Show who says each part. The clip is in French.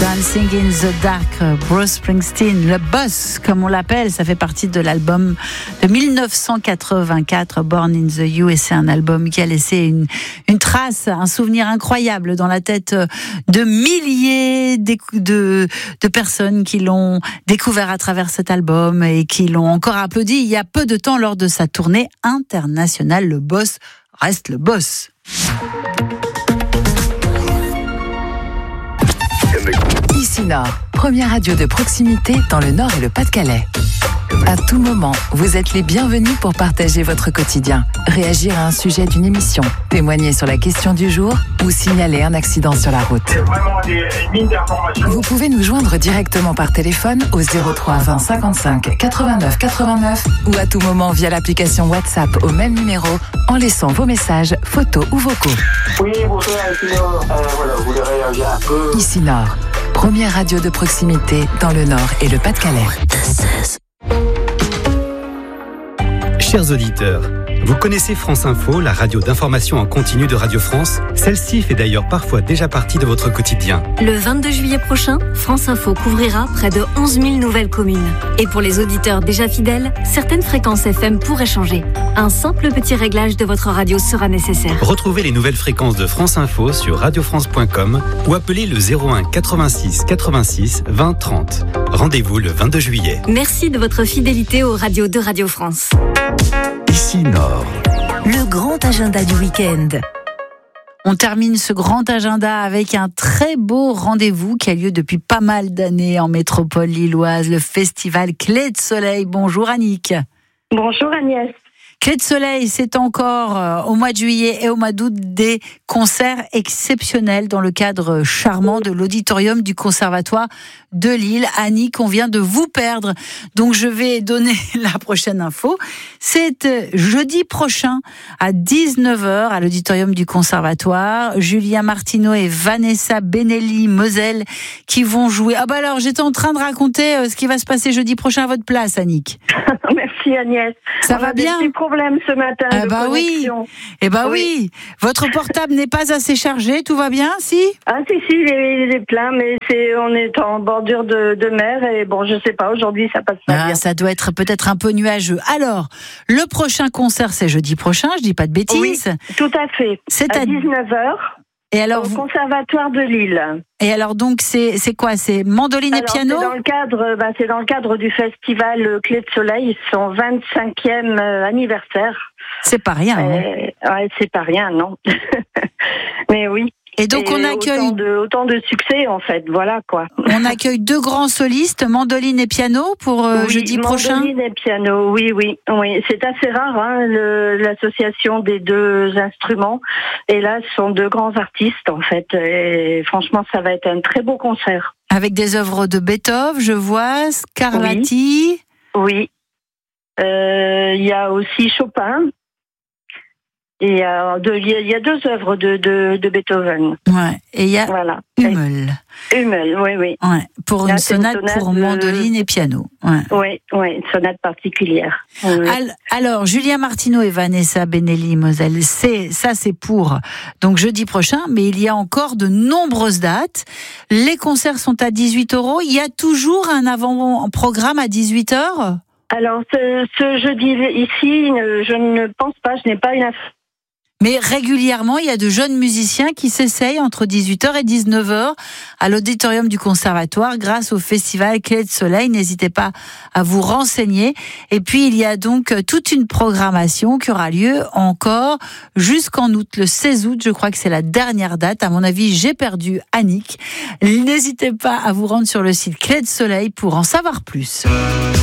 Speaker 1: Dancing in the Dark, Bruce Springsteen, le boss comme on l'appelle, ça fait partie de l'album de 1984, Born in the USA, un album qui a laissé une trace, un souvenir incroyable dans la tête de milliers de personnes qui l'ont découvert à travers cet album et qui l'ont encore applaudi il y a peu de temps lors de sa tournée internationale. Le boss reste le boss.
Speaker 2: Ici Nord, première radio de proximité dans le Nord et le Pas-de-Calais. À tout moment, vous êtes les bienvenus pour partager votre quotidien, réagir à un sujet d'une émission, témoigner sur la question du jour ou signaler un accident sur la route. Vous pouvez nous joindre directement par téléphone au 03 20 55 89 89 ou à tout moment via l'application WhatsApp au même numéro en laissant vos messages, photos ou vocaux.
Speaker 3: Oui, bonjour, voilà, vous voulez réagir un peu.
Speaker 2: Ici Nord, première radio de proximité dans le Nord et le Pas-de-Calais.
Speaker 4: Chers auditeurs, vous connaissez France Info, la radio d'information en continu de Radio France? Celle-ci fait d'ailleurs parfois déjà partie de votre quotidien.
Speaker 5: Le 22 juillet prochain, France Info couvrira près de 11 000 nouvelles communes. Et pour les auditeurs déjà fidèles, certaines fréquences FM pourraient changer. Un simple petit réglage de votre radio sera nécessaire.
Speaker 4: Retrouvez les nouvelles fréquences de France Info sur radiofrance.com ou appelez le 01 86 86 20 30. Rendez-vous le 22 juillet.
Speaker 5: Merci de votre fidélité aux radios de Radio France.
Speaker 6: Ici Nord.
Speaker 2: Le grand agenda du week-end.
Speaker 1: On termine ce grand agenda avec un très beau rendez-vous qui a lieu depuis pas mal d'années en métropole lilloise, le festival Clé de Soleil. Bonjour Annick.
Speaker 7: Bonjour Agnès.
Speaker 1: Clé de Soleil, c'est encore au mois de juillet et au mois d'août des concerts exceptionnels dans le cadre charmant de l'auditorium du Conservatoire de Lille. Annick, on vient de vous perdre, donc je vais donner la prochaine info. C'est jeudi prochain à 19h à l'auditorium du Conservatoire. Julien Martineau et Vanessa Benelli-Moselle qui vont jouer. Ah bah alors, j'étais en train de raconter ce qui va se passer jeudi prochain à votre place, Annick.
Speaker 7: Merci Agnès.
Speaker 1: Ça va bien?
Speaker 7: Des problèmes ce matin de connexion.
Speaker 1: Oui. Votre portable n'est pas assez chargé, tout va bien, si?
Speaker 7: Ah si, il est plein, mais on est en bordure de mer et bon, je sais pas, aujourd'hui ça passe pas bien.
Speaker 1: Ça doit être peut-être un peu nuageux. Alors, le prochain concert, c'est jeudi prochain, je dis pas de bêtises.
Speaker 7: Oui, tout à fait. C'est à 19h.
Speaker 1: Et alors,
Speaker 7: au Conservatoire de Lille.
Speaker 1: Et alors donc c'est quoi? C'est mandoline et piano?
Speaker 7: C'est dans le cadre du festival Clé de Soleil, son 25e anniversaire.
Speaker 1: C'est pas rien.
Speaker 7: Ouais, c'est pas rien, non. Mais oui.
Speaker 1: Et donc on accueille
Speaker 7: autant de succès en fait, voilà quoi.
Speaker 1: On accueille deux grands solistes, mandoline et piano pour jeudi prochain.
Speaker 7: Mandoline et piano, oui, c'est assez rare l'association des deux instruments. Et là, ce sont deux grands artistes en fait. Et franchement, ça va être un très beau concert.
Speaker 1: Avec des œuvres de Beethoven, je vois, Scarlatti.
Speaker 7: Oui. Il y a aussi Chopin. Et il y a deux œuvres de Beethoven.
Speaker 1: Ouais. Et il y a Hummel.
Speaker 7: Hummel, oui.
Speaker 1: Ouais. Pour une sonate pour mandoline et piano.
Speaker 7: Ouais. Oui, une sonate particulière. Oui.
Speaker 1: Alors, Julien Martineau et Vanessa Benelli-Moselle, c'est pour donc jeudi prochain, mais il y a encore de nombreuses dates. Les concerts sont à 18 €. Il y a toujours un avant-programme à 18h.
Speaker 7: Alors, ce jeudi ici, je ne pense pas, je n'ai pas une info.
Speaker 1: Mais régulièrement, il y a de jeunes musiciens qui s'essayent entre 18h et 19h à l'auditorium du Conservatoire grâce au festival Clé de Soleil. N'hésitez pas à vous renseigner. Et puis, il y a donc toute une programmation qui aura lieu encore jusqu'en août. Le 16 août, je crois que c'est la dernière date. À mon avis, j'ai perdu Annick. N'hésitez pas à vous rendre sur le site Clé de Soleil pour en savoir plus.